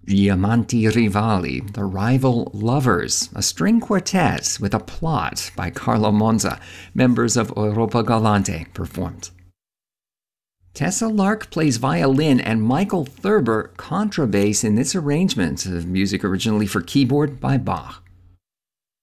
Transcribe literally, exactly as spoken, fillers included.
Gli Amanti Rivali, The Rival Lovers, a string quartet with a plot by Carlo Monza, members of Europa Galante, performed. Tessa Lark plays violin and Michael Thurber contrabass in this arrangement of music originally for keyboard by Bach.